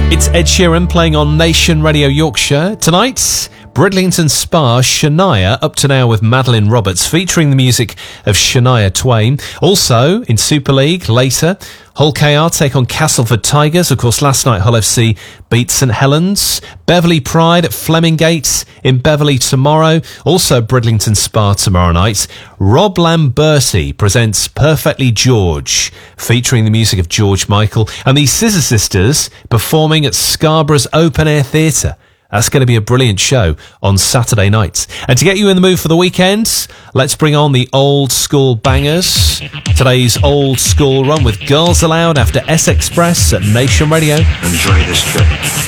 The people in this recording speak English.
It's Ed Sheeran playing on Nation Radio Yorkshire. Tonight, Bridlington Spa, Shania, up to now with Madeline Roberts, featuring the music of Shania Twain. Also, in Super League, later, Hull KR take on Castleford Tigers. Of course, last night, Hull FC beat St Helens. Beverley Pride at Flemingate in Beverley tomorrow. Also, Bridlington Spa tomorrow night. Rob Lamberti presents Perfectly George, featuring the music of George Michael. And the Scissor Sisters performing at Scarborough's Open Air Theatre. That's going to be a brilliant show on Saturday nights. And to get you in the mood for the weekend, let's bring on the old school bangers. Today's old school run with Girls Aloud after S Express at Nation Radio. Enjoy this trip.